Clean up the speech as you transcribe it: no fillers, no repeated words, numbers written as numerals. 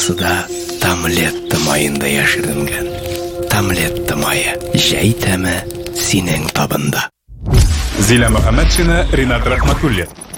да Тамлетта майында яшеренгән. Тамлетта майы, җәй тәме синең табында. Зилә Мөхәммәтшина, Ринат Рахматуллин.